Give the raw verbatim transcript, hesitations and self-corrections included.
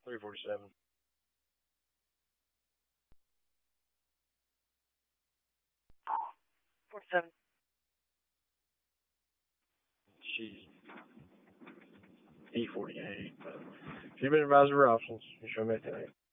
three forty-seven. forty-seven. She's E forty-eight. But if you've been advised of your options, you show me a